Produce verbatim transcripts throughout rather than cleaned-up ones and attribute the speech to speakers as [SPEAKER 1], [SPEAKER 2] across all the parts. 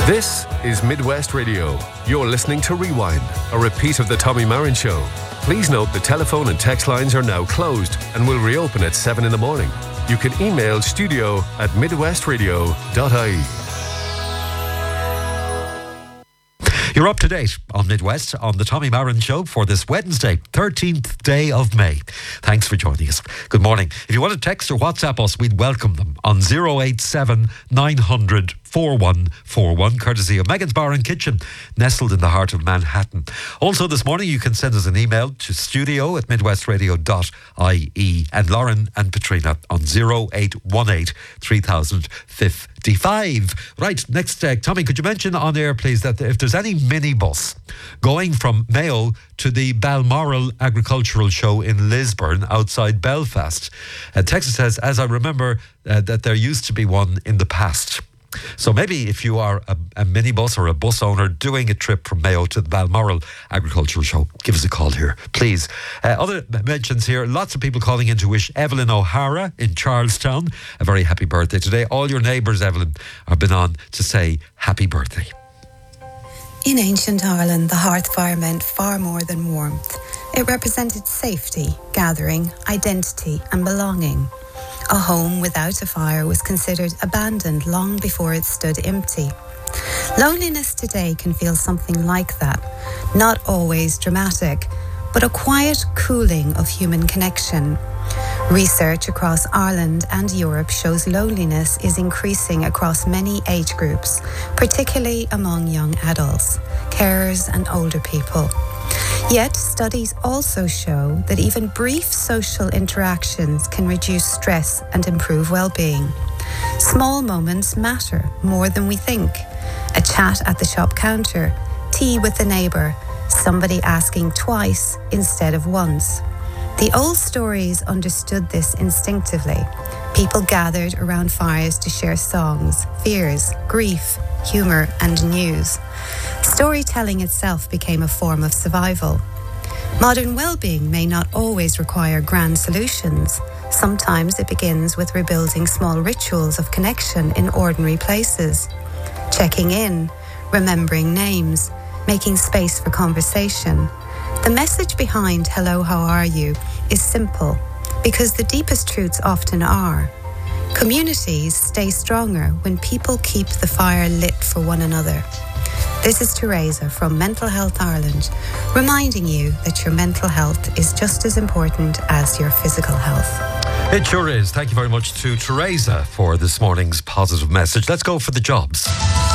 [SPEAKER 1] This is Midwest Radio. You're listening to Rewind, a repeat of the Tommy Marin Show. Please note the telephone and text lines are now closed and will reopen at seven in the morning. You can email studio at midwestradio dot I E.
[SPEAKER 2] You're up to date on Midwest on the Tommy Marin Show for this Wednesday, thirteenth day of May. Thanks for joining us. Good morning. If you want to text or WhatsApp us, we'd welcome them on zero eight seven nine hundred four one four one, courtesy of Megan's Bar and Kitchen, nestled in the heart of Manhattan. Also this morning, you can send us an email to studio at midwestradio dot I E, and Lauren and Katrina on zero eight one eight three thousand fifty-five. Right, next, uh, Tommy, could you mention on air, please, that if there's any minibus going from Mayo to the Balmoral Agricultural Show in Lisburn outside Belfast? Uh, Texas says, as I remember, uh, that there used to be one in the past. So maybe if you are a, a minibus or a bus owner doing a trip from Mayo to the Balmoral Agricultural Show, give us a call here, please. Uh, other mentions here, lots of people calling in to wish Evelyn O'Hara in Charlestown a very happy birthday today. All your neighbours, Evelyn, have been on to say happy birthday.
[SPEAKER 3] In ancient Ireland, the hearth fire meant far more than warmth. It represented safety, gathering, identity and belonging. A home without a fire was considered abandoned long before it stood empty. Loneliness today can feel something like that, not always dramatic, but a quiet cooling of human connection. Research across Ireland and Europe shows loneliness is increasing across many age groups, particularly among young adults, carers and older people. Yet, studies also show that even brief social interactions can reduce stress and improve well-being. Small moments matter more than we think. A chat at the shop counter, tea with a neighbour, somebody asking twice instead of once. The old stories understood this instinctively. People gathered around fires to share songs, fears, grief, humour and news. Storytelling itself became a form of survival. Modern well-being may not always require grand solutions. Sometimes it begins with rebuilding small rituals of connection in ordinary places. Checking in, remembering names, making space for conversation. The message behind "Hello, how are you?" is simple, because the deepest truths often are. Communities stay stronger when people keep the fire lit for one another. This is Teresa from Mental Health Ireland, reminding you that your mental health is just as important as your physical health.
[SPEAKER 2] It sure is. Thank you very much to Teresa for this morning's positive message. Let's go for the jobs.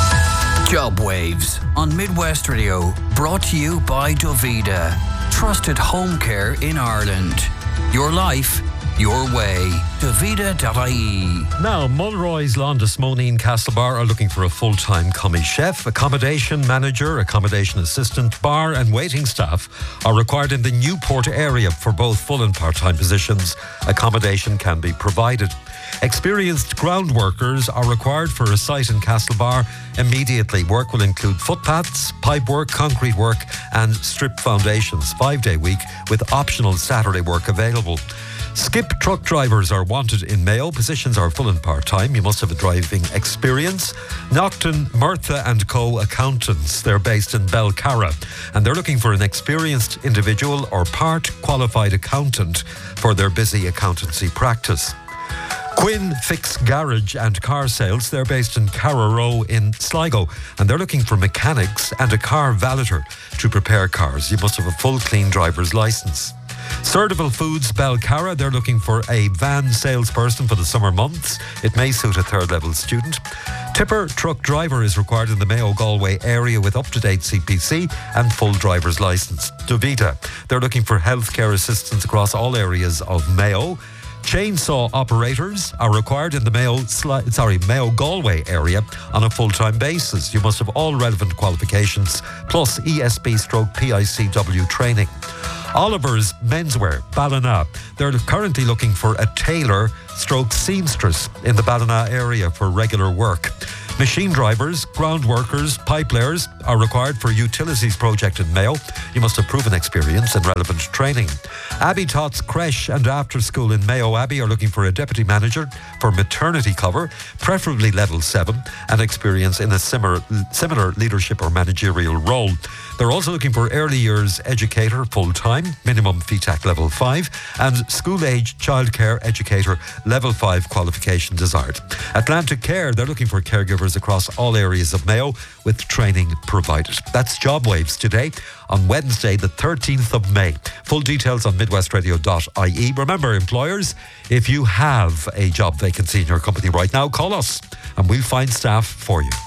[SPEAKER 4] Job Waves on Midwest Radio, brought to you by Dovida, trusted home care in Ireland. Your life, your way. Dovida dot I E.
[SPEAKER 2] Now, Mulroy's Londis Moneen Castlebar are looking for a full-time commis chef. Accommodation manager, accommodation assistant, bar and waiting staff are required in the Newport area for both full and part-time positions. Accommodation can be provided. Experienced ground workers are required for a site in Castlebar immediately. Work will include footpaths, pipe work, concrete work and strip foundations. Five-day week with optional Saturday work available. Skip truck drivers are wanted in Mayo. Positions are full and part-time. You must have a driving experience. Nocton, Murtha and Co. accountants. They're based in Belcarra and they're looking for an experienced individual or part-qualified accountant for their busy accountancy practice. Quinn Fix Garage and Car Sales, they're based in Carrarow in Sligo and they're looking for mechanics and a car valeter to prepare cars. You must have a full clean driver's licence. Surdival Foods Belcarra, they're looking for a van salesperson for the summer months. It may suit a third level student. Tipper truck driver is required in the Mayo Galway area with up-to-date C P C and full driver's licence. Dovita, they're looking for healthcare assistants across all areas of Mayo. Chainsaw operators are required in the Mayo, Sli- sorry, Mayo Galway area on a full-time basis. You must have all relevant qualifications plus E S B stroke P I C W training. Oliver's Menswear, Ballina. They're currently looking for a tailor stroke seamstress in the Ballina area for regular work. Machine drivers, ground workers, pipe layers are required for a utilities project in Mayo. You must have proven experience and relevant training. Abbey Tots Creche and After School in Mayo Abbey are looking for a deputy manager for maternity cover, preferably level seven, and experience in a similar, similar leadership or managerial role. They're also looking for early years educator full-time, minimum F E T A C level five, and school-age childcare educator level five qualification desired. Atlantic Care, they're looking for caregivers across all areas of Mayo with training provided. That's Job Waves today on Wednesday the thirteenth of May. Full details on midwest radio dot I E. Remember, employers, if you have a job vacancy in your company right now, call us and we'll find staff for you.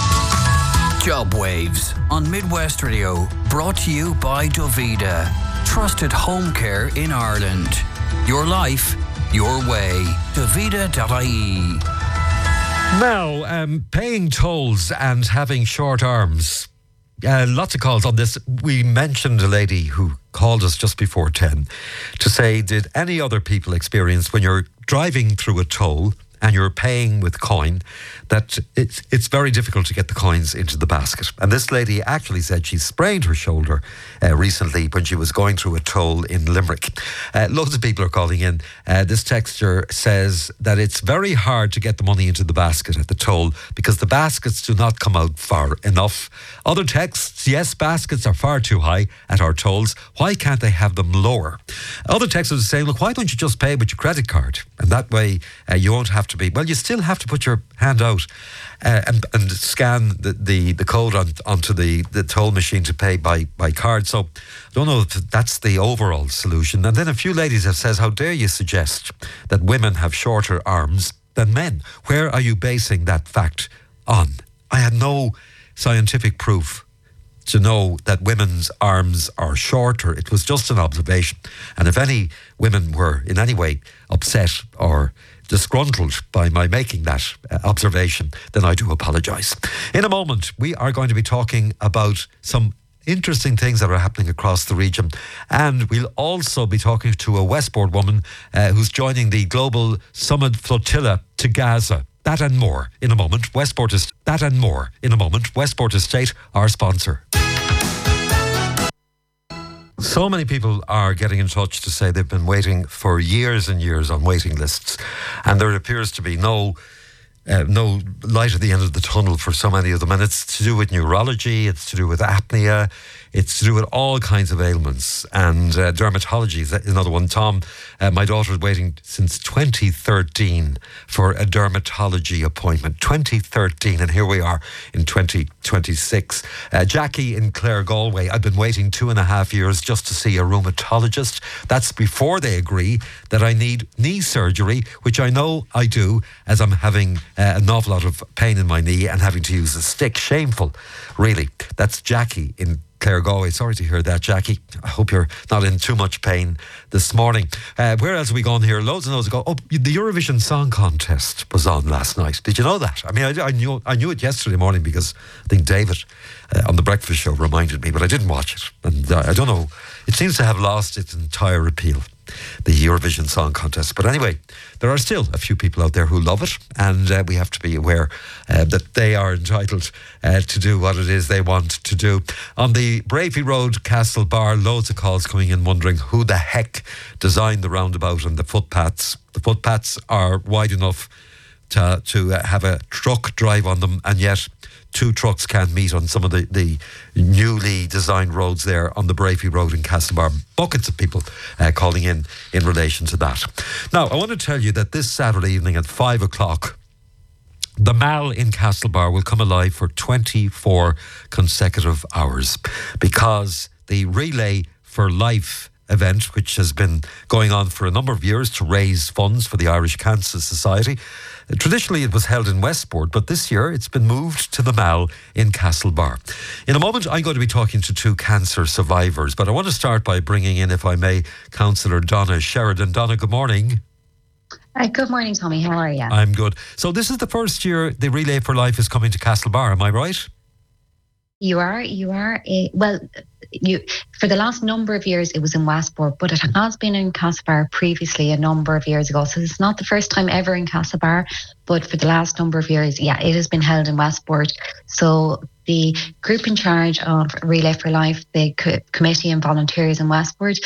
[SPEAKER 4] Job Waves on Midwest Radio, brought to you by Dovida. Trusted home care in Ireland. Your life, your way. Dovida dot I E.
[SPEAKER 2] Now, um, paying tolls and having short arms. Uh, lots of calls on this. We mentioned a lady who called us just before ten to say, did any other people experience when you're driving through a toll and you're paying with coin, that it's, it's very difficult to get the coins into the basket. And this lady actually said she sprained her shoulder uh, recently when she was going through a toll in Limerick. Uh, loads of people are calling in. Uh, this texter says that it's very hard to get the money into the basket at the toll because the baskets do not come out far enough. Other texts, yes, baskets are far too high at our tolls. Why can't they have them lower? Other texters are saying, look, why don't you just pay with your credit card? And that way uh, you won't have to be, well, you still have to put your hand out uh, and, and scan the, the, the code on, onto the, the toll machine to pay by, by card. So I don't know if that's the overall solution. And then a few ladies have said, how dare you suggest that women have shorter arms than men? Where are you basing that fact on? I had no scientific proof to know that women's arms are shorter. It was just an observation. And if any women were in any way upset or disgruntled by my making that uh, observation, then I do apologise. In a moment, we are going to be talking about some interesting things that are happening across the region, and we'll also be talking to a Westport woman uh, who's joining the Global Summit Flotilla to Gaza. That and more in a moment. Westport is that and more in a moment. Westport Estate, our sponsor. So many people are getting in touch to say they've been waiting for years and years on waiting lists, and there appears to be no uh, no light at the end of the tunnel for so many of them. And it's to do with neurology, it's to do with apnea, it's to do with all kinds of ailments. And uh, dermatology is another one. Tom, uh, my daughter is waiting since twenty thirteen for a dermatology appointment. twenty thirteen, and here we are in twenty twenty-six. Uh, Jackie in Clare, Galway, I've been waiting two and a half years just to see a rheumatologist. That's before they agree that I need knee surgery, which I know I do, as I'm having uh, an awful lot of pain in my knee and having to use a stick. Shameful, really. That's Jackie in Clare, Galway. Sorry to hear that, Jackie. I hope you're not in too much pain this morning. Uh, where else have we gone here? Loads and loads ago. Oh, the Eurovision Song Contest was on last night. Did you know that? I mean, I, I knew I knew it yesterday morning because I think David uh, on the breakfast show reminded me, but I didn't watch it. And uh, I don't know. It seems to have lost its entire appeal, the Eurovision Song Contest. But anyway, there are still a few people out there who love it, and uh, we have to be aware uh, that they are entitled uh, to do what it is they want to do. On the Bravey Road, Castlebar, loads of calls coming in wondering who the heck designed the roundabout and the footpaths. The footpaths are wide enough to, to uh, have a truck drive on them, and yet two trucks can't meet on some of the, the newly designed roads there on the Bravey Road in Castlebar. Buckets of people uh, calling in in relation to that. Now, I want to tell you that this Saturday evening at five o'clock, the Mall in Castlebar will come alive for twenty-four consecutive hours because the Relay for Life event, which has been going on for a number of years to raise funds for the Irish Cancer Society. Traditionally, it was held in Westport, but this year it's been moved to the Mall in Castlebar. In a moment, I'm going to be talking to two cancer survivors, but I want to start by bringing in, if I may, Councillor Donna Sheridan. Donna, good morning.
[SPEAKER 5] Uh, good morning, Tommy. How are you?
[SPEAKER 2] I'm good. So this is the first year the Relay for Life is coming to Castlebar, am I right?
[SPEAKER 5] You are, you are. A, well, you for the last number of years it was in Westport, but it has been in Castlebar previously a number of years ago. So it's not the first time ever in Castlebar, but for the last number of years, yeah, it has been held in Westport. So the group in charge of Relay for Life, the co- committee and volunteers in Westport,